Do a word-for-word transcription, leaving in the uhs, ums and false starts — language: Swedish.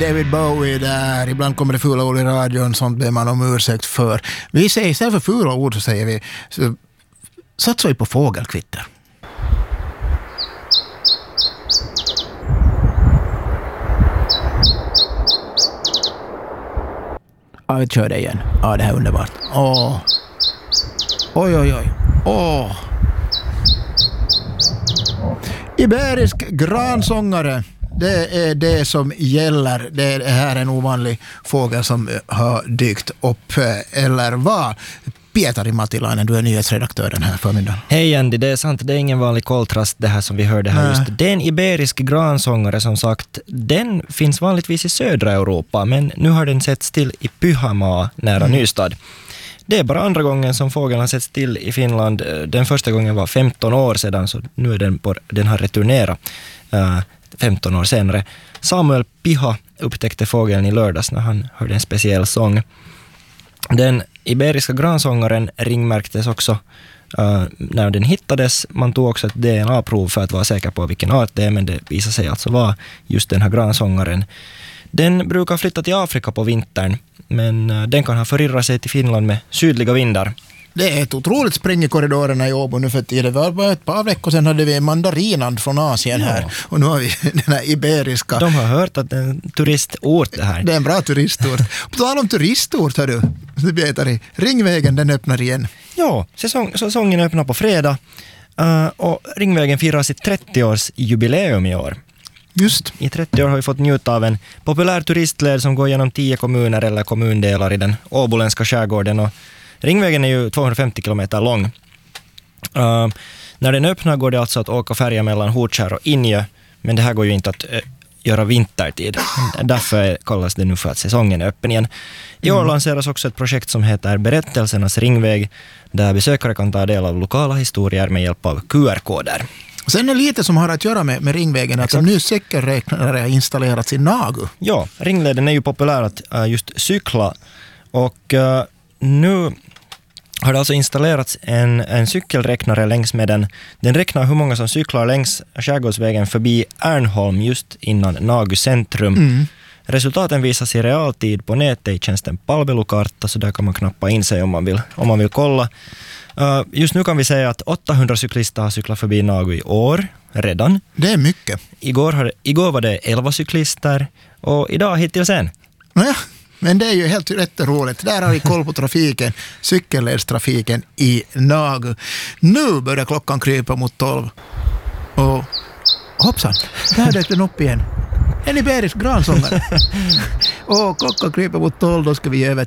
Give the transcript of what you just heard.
David Bowie där. Ibland kommer det fula ord i radion, sånt ber man om ursäkt för. Vi säger istället för fula ord så säger vi så, satsar vi på fågelkvitter. Ja, vi kör det igen. Ja, det här är underbart. Åh. Oj, oj, oj. Åh. Iberisk gransångare. Det är det som gäller. Det är här en ovanlig fågel som har dykt upp. Eller vad? Pietari Matilainen, du är nyhetsredaktör den här förmiddagen. Hej Andy, det är sant. Det är ingen vanlig koltrast det här som vi hörde här. Just. Det är en iberisk gransångare som sagt. Den finns vanligtvis i södra Europa, men nu har den setts till i Pyhämaa nära mm. Nystad. Det är bara andra gången som fågeln har setts till i Finland. Den första gången var femton år sedan, så nu är den, på, den har returnerat uh, femton år senare. Samuel Piha upptäckte fågeln i lördags när han hörde en speciell sång. Den iberiska gransångaren ringmärktes också uh, när den hittades. Man tog också ett D N A-prov för att vara säker på vilken art det är, men det visade sig alltså vara just den här gransångaren. Den brukar flytta till Afrika på vintern, men uh, den kan ha förirrat sig till Finland med sydliga vindar. Det är ett otroligt spring i korridorerna i Åbo nu för tiden. Det var bara ett par veckor sedan hade vi en mandarinand från Asien här. Ja. Och nu har vi den här iberiska. De har hört att det är en turistort det här. Det är en bra turistort. På tal om turistort, hör du. Ringvägen, den öppnar igen. Ja, säsong, säsongen öppnar på fredag. Uh, och Ringvägen firar sitt trettio-årsjubileum i år. Just. I trettio år har vi fått njuta av en populär turistled som går genom tio kommuner eller kommundelar i den åboländska skärgården. Och Ringvägen är ju tvåhundrafemtio kilometer lång. Uh, när den öppnar går det alltså att åka färja mellan Hortskär och Injö, men det här går ju inte att uh, göra vintertid. Därför kallas det nu för att säsongen är öppen igen. I år lanseras också ett projekt som heter Berättelsernas ringväg, där besökare kan ta del av lokala historier med hjälp av Q R-koder. Sen är det lite som har att göra med, med ringvägen, att en ny cykelräknare har installerats i Nagu. Ja, ringleden är ju populär att uh, just cykla, och uh, nu har det alltså installerats en, en cykelräknare längs med den. Den räknar hur många som cyklar längs skärgårdsvägen förbi Ärnholm just innan Nagu centrum. Mm. Resultaten visas i realtid på nätet i tjänsten Palvelukartta, så där kan man knappa in sig om man vill, om man vill kolla. Uh, just nu kan vi säga att åttahundra cyklister har cyklat förbi Nagu i år redan. Det är mycket. Igår, hade, igår var det elva cyklister och idag hittills en. Naja. Men det är ju helt rätt roligt. Där har vi koll på trafiken, cykelledstrafiken i Nagu. Nu börjar klockan krypa mot tolv. Och hoppsan, där dök den upp igen. En iberisk gransångare. Och klockan kryper mot tolv, då ska vi ge över